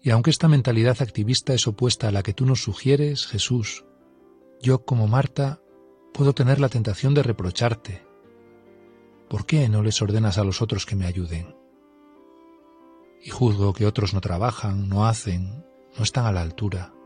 Y aunque esta mentalidad activista es opuesta a la que tú nos sugieres, Jesús, yo, como Marta, puedo tener la tentación de reprocharte. ¿Por qué no les ordenas a los otros que me ayuden? Y juzgo que otros no trabajan, no hacen, no están a la altura.